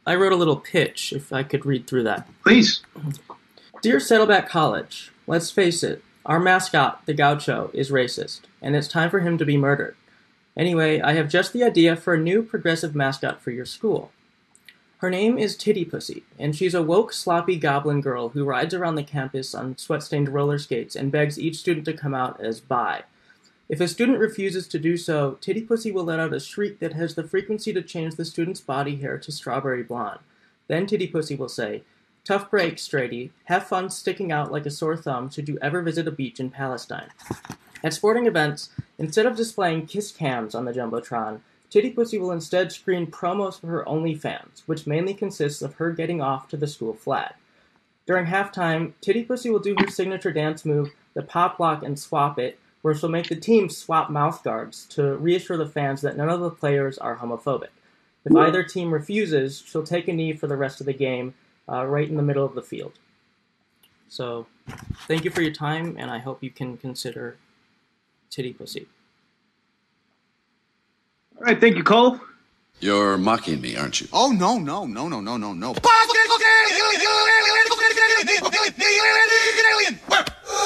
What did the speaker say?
I wrote a little pitch, if I could read through that. Please. Dear Saddleback College, let's face it, our mascot, the Gaucho, is racist, and it's time for him to be murdered. Anyway, I have just the idea for a new progressive mascot for your school. Her name is Titty Pussy, and she's a woke, sloppy goblin girl who rides around the campus on sweat-stained roller skates and begs each student to come out as bi. If a student refuses to do so, Titty Pussy will let out a shriek that has the frequency to change the student's body hair to strawberry blonde. Then Titty Pussy will say, "Tough break, Straighty. Have fun sticking out like a sore thumb should you ever visit a beach in Palestine." At sporting events, instead of displaying kiss cams on the Jumbotron, Titty Pussy will instead screen promos for her OnlyFans, which mainly consists of her getting off to the school flag. During halftime, Titty Pussy will do her signature dance move, the pop lock and swap it, where she'll make the team swap mouth guards to reassure the fans that none of the players are homophobic. If either team refuses, she'll take a knee for the rest of the game, right in the middle of the field. So, thank you for your time, and I hope you can consider Titty Pussy. All right, thank you, Cole. You're mocking me, aren't you? Oh, no, no, no, no, no, no, no.